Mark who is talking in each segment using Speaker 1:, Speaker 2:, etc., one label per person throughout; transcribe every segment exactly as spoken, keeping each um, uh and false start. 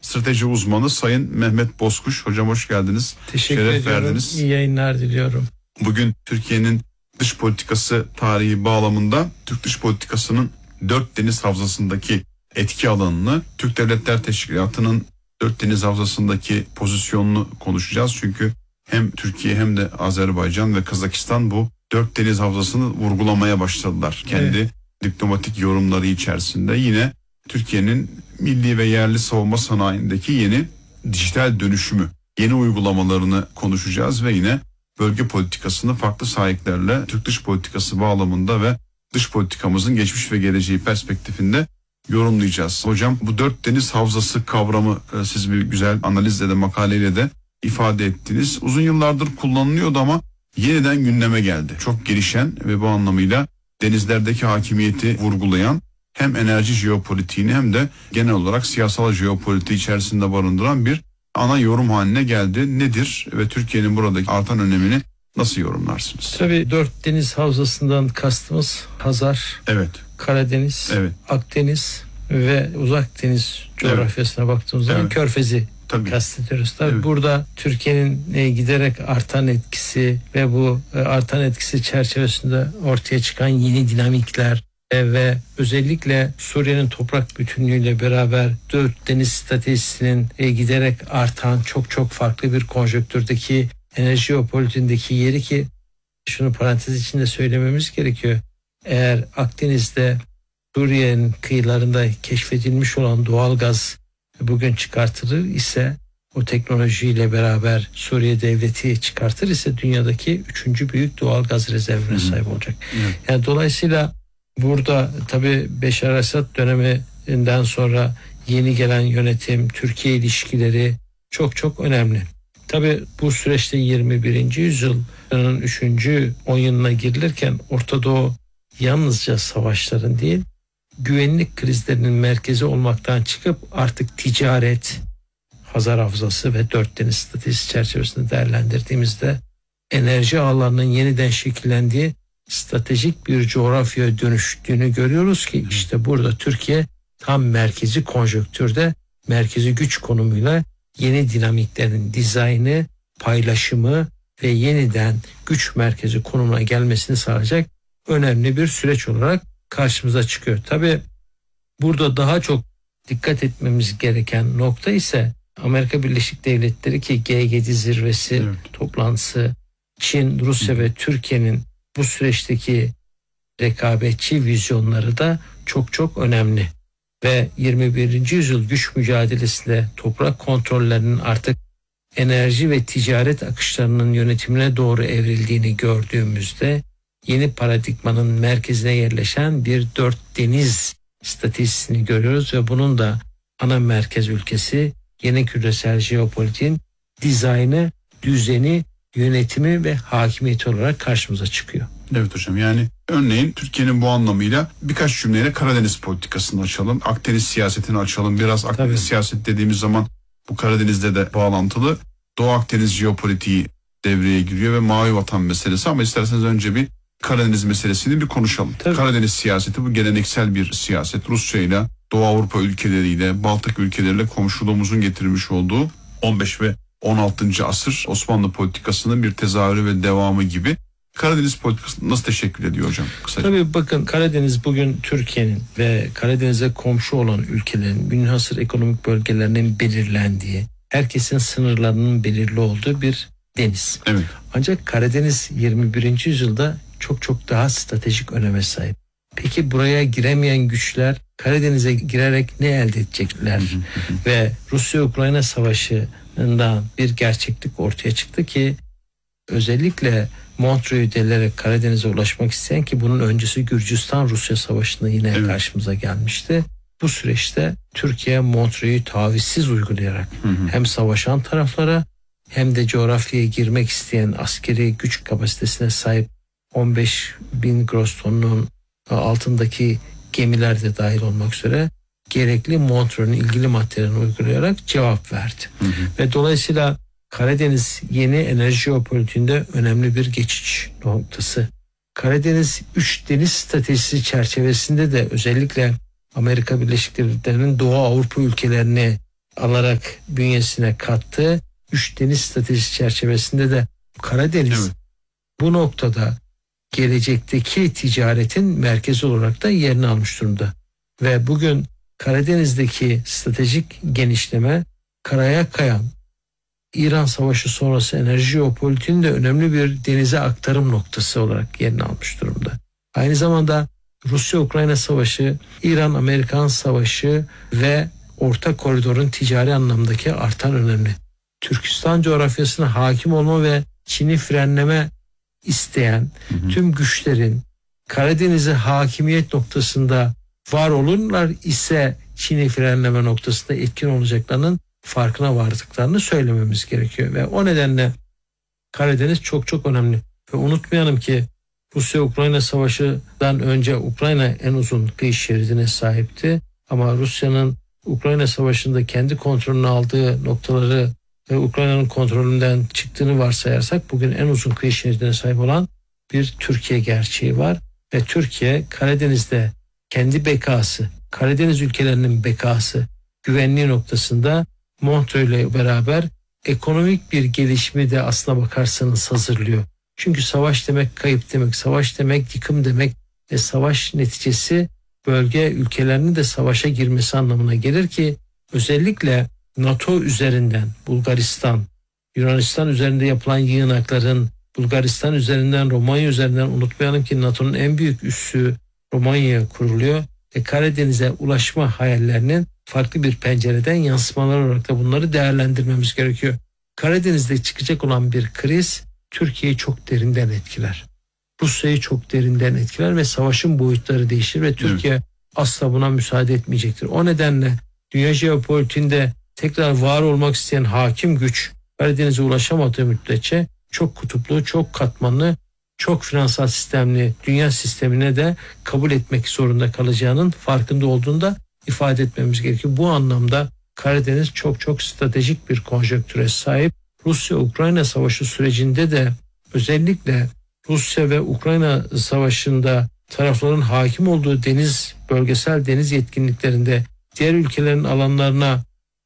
Speaker 1: strateji uzmanı Sayın Mehmet Bozkuş. Hocam hoş geldiniz.
Speaker 2: Teşekkür
Speaker 1: Şeref
Speaker 2: ediyorum.
Speaker 1: verdiniz.
Speaker 2: İyi yayınlar diliyorum.
Speaker 1: Bugün Türkiye'nin dış politikası tarihi bağlamında Türk dış politikasının dört deniz havzasındaki etki alanını, Türk Devletler Teşkilatı'nın dört deniz havzasındaki pozisyonunu konuşacağız. Çünkü hem Türkiye hem de Azerbaycan ve Kazakistan bu dört deniz havzasını vurgulamaya başladılar. Kendi evet. diplomatik yorumları içerisinde yine Türkiye'nin milli ve yerli savunma sanayindeki yeni dijital dönüşümü, yeni uygulamalarını konuşacağız ve yine bölge politikasını farklı sahiplerle Türk dış politikası bağlamında ve dış politikamızın geçmiş ve geleceği perspektifinde yorumlayacağız. Hocam bu dört deniz havzası kavramı siz bir güzel analizle de makaleyle de ifade ettiniz. Uzun yıllardır kullanılıyordu ama yeniden gündeme geldi. Çok gelişen ve bu anlamıyla denizlerdeki hakimiyeti vurgulayan hem enerji jeopolitiğini hem de genel olarak siyasal jeopolitiği içerisinde barındıran bir ana yorum haline geldi. Nedir ve Türkiye'nin buradaki artan önemini nasıl yorumlarsınız?
Speaker 2: Tabii dört deniz havzasından kastımız Hazar, evet. Karadeniz, evet. Akdeniz ve Uzak Deniz coğrafyasına evet. baktığımız zaman evet. Körfez'i Tabii. kastediyoruz. Tabii evet. burada Türkiye'nin e, giderek artan etkisi ve bu e, artan etkisi çerçevesinde ortaya çıkan yeni dinamikler e, ve özellikle Suriye'nin toprak bütünlüğüyle beraber dört deniz stratejisinin e, giderek artan çok çok farklı bir konjonktürdeki enerji jeopolitiğindeki yeri ki şunu parantez içinde söylememiz gerekiyor. Eğer Akdeniz'de Suriye'nin kıyılarında keşfedilmiş olan doğal gaz bugün çıkartılır ise o teknolojiyle beraber Suriye devleti çıkartır ise dünyadaki üçüncü büyük doğal gaz rezervine Hı-hı. sahip olacak. Hı-hı. Yani dolayısıyla burada tabii Beşar Esad döneminden sonra yeni gelen yönetim, Türkiye ilişkileri çok çok önemli. Tabii bu süreçte yirmi birinci yüzyılın üçüncü on yılına girilirken Orta Doğu yalnızca savaşların değil, güvenlik krizlerinin merkezi olmaktan çıkıp artık ticaret, Hazar Havzası ve dört deniz stratejisi çerçevesinde değerlendirdiğimizde enerji ağlarının yeniden şekillendiği stratejik bir coğrafyaya dönüştüğünü görüyoruz ki işte burada Türkiye tam merkezi konjonktürde, merkezi güç konumuyla yeni dinamiklerin dizaynı, paylaşımı ve yeniden güç merkezi konumuna gelmesini sağlayacak önemli bir süreç olarak karşımıza çıkıyor. Tabii burada daha çok dikkat etmemiz gereken nokta ise Amerika Birleşik Devletleri ki G yedi zirvesi evet. toplantısı, Çin, Rusya ve Türkiye'nin bu süreçteki rekabetçi vizyonları da çok çok önemli. Ve yirmi birinci yüzyıl güç mücadelesiyle toprak kontrollerinin artık enerji ve ticaret akışlarının yönetimine doğru evrildiğini gördüğümüzde yeni paradigmanın merkezine yerleşen bir dört deniz stratejisini görüyoruz ve bunun da ana merkez ülkesi yeni küresel jeopolitiğin dizaynı, düzeni, yönetimi ve hakimiyeti olarak karşımıza çıkıyor.
Speaker 1: Evet hocam, yani örneğin Türkiye'nin bu anlamıyla birkaç cümleyle Karadeniz politikasını açalım, Akdeniz siyasetini açalım. Biraz Akdeniz Tabii. siyaset dediğimiz zaman bu Karadeniz'de de bağlantılı. Doğu Akdeniz jeopolitiği devreye giriyor ve Mavi Vatan meselesi, ama isterseniz önce bir Karadeniz meselesini bir konuşalım. Tabii. Karadeniz siyaseti bu geleneksel bir siyaset. Rusya ile Doğu Avrupa ülkeleriyle, Baltık ülkeleriyle komşuluğumuzun getirmiş olduğu on beş ve on altıncı asır Osmanlı politikasının bir tezahürü ve devamı gibi. Karadeniz politikası nasıl teşekkür ediyor hocam? Kısaca.
Speaker 2: Tabii bakın, Karadeniz bugün Türkiye'nin ve Karadeniz'e komşu olan ülkelerin münhasır ekonomik bölgelerinin belirlendiği, herkesin sınırlarının belirli olduğu bir deniz.
Speaker 1: Evet.
Speaker 2: Ancak Karadeniz yirmi birinci yüzyılda çok çok daha stratejik öneme sahip. Peki buraya giremeyen güçler Karadeniz'e girerek ne elde edecekler? Ve Rusya-Ukrayna savaşından bir gerçeklik ortaya çıktı ki özellikle Montreux'u delerek Karadeniz'e ulaşmak isteyen, ki bunun öncesi Gürcistan-Rusya savaşında yine evet. karşımıza gelmişti. Bu süreçte Türkiye Montreux'u tavizsiz uygulayarak hı hı. hem savaşan taraflara hem de coğrafyaya girmek isteyen askeri güç kapasitesine sahip on beş bin gross tonunun altındaki gemiler de dahil olmak üzere gerekli Montreux'un ilgili maddelerini uygulayarak cevap verdi. Hı hı. Ve dolayısıyla Karadeniz yeni enerji jeopolitiğinde önemli bir geçiş noktası. Karadeniz üç deniz stratejisi çerçevesinde de özellikle Amerika Birleşik Devletleri'nin Doğu Avrupa ülkelerini alarak bünyesine kattı. Üç deniz stratejisi çerçevesinde de Karadeniz evet. bu noktada gelecekteki ticaretin merkezi olarak da yerini almış durumda. Ve bugün Karadeniz'deki stratejik genişleme karaya kayan İran Savaşı sonrası enerji jeopolitiğinin de önemli bir denize aktarım noktası olarak yerini almış durumda. Aynı zamanda Rusya-Ukrayna Savaşı, İran-Amerikan Savaşı ve Orta Koridor'un ticari anlamdaki artan önemi. Türkistan coğrafyasına hakim olma ve Çin'i frenleme isteyen hı hı. tüm güçlerin Karadeniz'e hakimiyet noktasında var olurlar ise Çin'i frenleme noktasında etkin olacaklarının farkına vardıklarını söylememiz gerekiyor. Ve o nedenle Karadeniz çok çok önemli. Ve unutmayalım ki Rusya-Ukrayna Savaşı'dan önce Ukrayna en uzun kıyı şeridine sahipti. Ama Rusya'nın Ukrayna Savaşı'nda kendi kontrolünü aldığı noktaları ve Ukrayna'nın kontrolünden çıktığını varsayarsak bugün en uzun kıyı şeridine sahip olan bir Türkiye gerçeği var. Ve Türkiye Karadeniz'de kendi bekası, Karadeniz ülkelerinin bekası, güvenliği noktasında Montreux ile beraber ekonomik bir gelişimi de aslına bakarsanız hazırlıyor. Çünkü savaş demek kayıp demek, savaş demek yıkım demek ve savaş neticesi bölge ülkelerinin de savaşa girmesi anlamına gelir ki özellikle NATO üzerinden Bulgaristan, Yunanistan üzerinde yapılan yığınakların, Bulgaristan üzerinden, Romanya üzerinden unutmayalım ki NATO'nun en büyük üssü Romanya'ya kuruluyor ve Karadeniz'e ulaşma hayallerinin farklı bir pencereden yansımalar olarak da bunları değerlendirmemiz gerekiyor. Karadeniz'de çıkacak olan bir kriz Türkiye'yi çok derinden etkiler. Rusya'yı çok derinden etkiler ve savaşın boyutları değişir ve Türkiye evet. asla buna müsaade etmeyecektir. O nedenle dünya jeopolitiğinde tekrar var olmak isteyen hakim güç Karadeniz'e ulaşamadığı müddetçe çok kutuplu, çok katmanlı, çok finansal sistemli dünya sistemine de kabul etmek zorunda kalacağının farkında olduğunu da ifade etmemiz gerekiyor. Bu anlamda Karadeniz çok çok stratejik bir konjonktüre sahip. Rusya-Ukrayna savaşı sürecinde de özellikle Rusya ve Ukrayna savaşında tarafların hakim olduğu deniz, bölgesel deniz yetkinliklerinde diğer ülkelerin alanlarına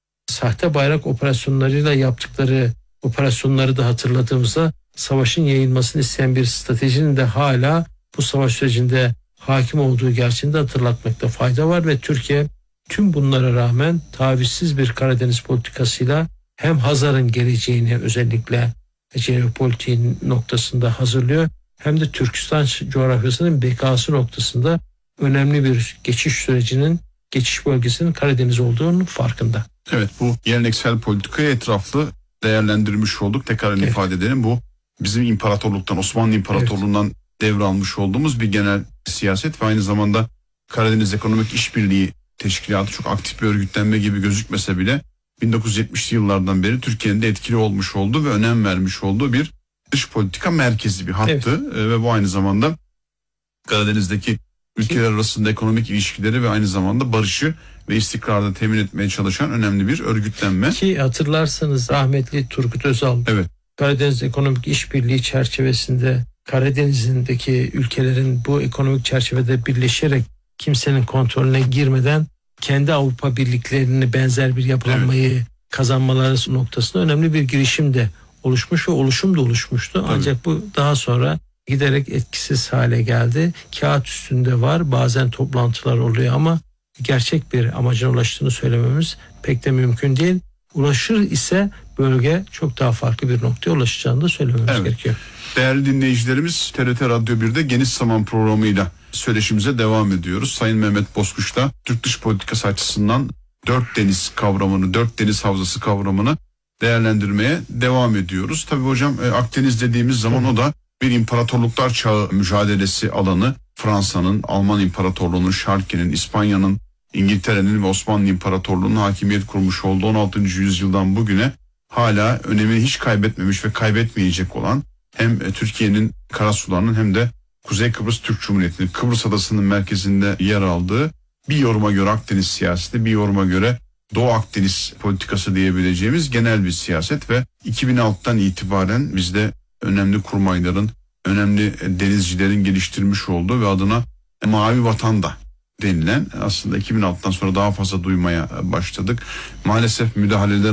Speaker 2: sahte bayrak operasyonlarıyla yaptıkları operasyonları da hatırladığımızda savaşın yayılmasını isteyen bir stratejinin de hala bu savaş sürecinde hakim olduğu gerçeğini de hatırlatmakta fayda var ve Türkiye tüm bunlara rağmen tavizsiz bir Karadeniz politikasıyla hem Hazar'ın geleceğini özellikle jeopolitiğin noktasında hazırlıyor hem de Türkistan coğrafyasının bekası noktasında önemli bir geçiş sürecinin, geçiş bölgesinin Karadeniz olduğunun farkında.
Speaker 1: Evet, bu geleneksel politikayı etraflı değerlendirmiş olduk. Tekrar evet. ifade edelim, bu bizim imparatorluktan, Osmanlı İmparatorluğu'ndan evet. devralmış olduğumuz bir genel siyaset ve aynı zamanda Karadeniz Ekonomik İşbirliği Teşkilatı çok aktif bir örgütlenme gibi gözükmese bile bin dokuz yüz yetmişli yıllardan beri Türkiye'nin de etkili olmuş olduğu ve önem vermiş olduğu bir dış politika merkezi bir hattı evet. ve bu aynı zamanda Karadeniz'deki ülkeler arasında ekonomik ilişkileri ve aynı zamanda barışı ve istikrarı temin etmeye çalışan önemli bir örgütlenme.
Speaker 2: Ki hatırlarsanız rahmetli Turgut Özal evet. Karadeniz Ekonomik İşbirliği çerçevesinde Karadeniz'indeki ülkelerin bu ekonomik çerçevede birleşerek kimsenin kontrolüne girmeden kendi Avrupa birliklerini benzer bir yapılanmayı evet. kazanmaları noktasında önemli bir girişim de oluşmuş ve oluşum da oluşmuştu. Tabii. Ancak bu daha sonra giderek etkisiz hale geldi. Kağıt üstünde var, bazen toplantılar oluyor ama gerçek bir amacına ulaştığını söylememiz pek de mümkün değil. Ulaşır ise bölge çok daha farklı bir noktaya ulaşacağını da söylememiz evet. gerekiyor.
Speaker 1: Değerli dinleyicilerimiz, T R T Radyo bir'de Geniş Zaman programıyla söyleşimize devam ediyoruz. Sayın Mehmet Bozkuş'la Türk dış politikası açısından dört deniz kavramını, dört deniz havzası kavramını değerlendirmeye devam ediyoruz. Tabii hocam Akdeniz dediğimiz zaman o da bir imparatorluklar çağı mücadelesi alanı. Fransa'nın, Alman İmparatorluğu'nun, Şarki'nin, İspanya'nın, İngiltere'nin ve Osmanlı İmparatorluğu'nun hakimiyet kurmuş olduğu on altıncı yüzyıldan bugüne hala önemini hiç kaybetmemiş ve kaybetmeyecek olan hem Türkiye'nin karasularının hem de Kuzey Kıbrıs Türk Cumhuriyeti'nin Kıbrıs Adası'nın merkezinde yer aldığı, bir yoruma göre Akdeniz siyaseti, bir yoruma göre Doğu Akdeniz politikası diyebileceğimiz genel bir siyaset ve iki bin altıdan itibaren bizde önemli kurmayların, önemli denizcilerin geliştirmiş olduğu ve adına Mavi Vatan da denilen, aslında iki bin altıdan sonra daha fazla duymaya başladık. Maalesef müdahaleler